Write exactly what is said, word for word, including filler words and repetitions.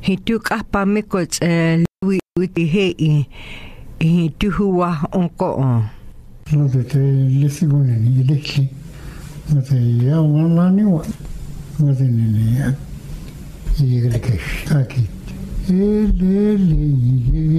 Hitukahpami ko sa lui utihe i tuhuwa onko. Mata te lesigone ni lekli. Mata ya wala ni wa. Mata ni ni ya. Igelkesh akit. Ele ele